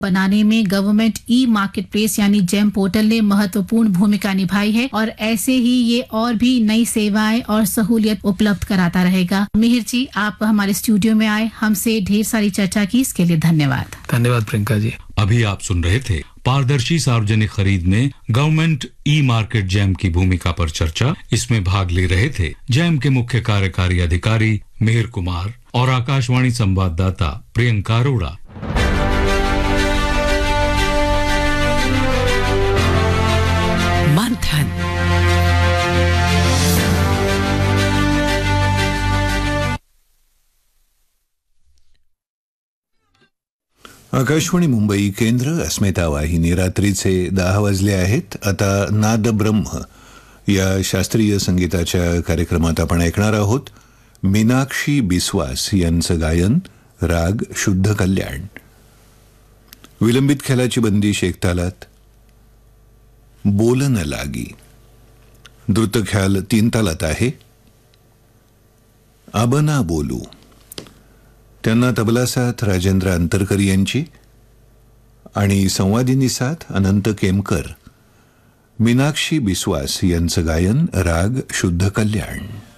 बनाने में government e market place यानी जेम पोर्टल ने महत्वपूर्ण भूमिका निभाई है और ऐसे ही ये और भी नई सेवाएं और सहूलियत उपलब्ध कराता रहेगा। मिहिर जी, आप हमारे स्टूडियो में आए, हमसे ढेर सारी चर्चा की, इसके लिए धन्यवाद। धन्यवाद प्रियंका जी। अभी आप सुन रहे थे पारदर्शी सार्वजनिक खरीद में गवर्नमेंट ई मार्केट जैम की भूमिका पर चर्चा। इसमें भाग ले रहे थे जैम के मुख्य कार्यकारी अधिकारी मिहिर कुमार और आकाशवाणी संवाददाता प्रियंका अरोड़ा। मंथन। आकाशवाणी मुंबई केंद्र, अस्मिता वाहिनी। रात्रीचे 10 वाजले आहेत. आता नाद ब्रह्म या शास्त्रीय संगीताच्या कार्यक्रमात आपण ऐकणार आहोत मीनाक्षी बिस्वास यांचं गायन, राग शुद्ध कल्याण. विलंबित ख्यालाची बंदिश एक तालात. बोलन लागी द्रुत ख्याल 3 तालात आहे. आबना बोलू, त्यांना तबला साथ राजेंद्र अंतरकर यांची आणि संवादिनी साथ अनंत केमकर. मीनाक्षी बिस्वास यांचं गायन, राग शुद्ध कल्याण.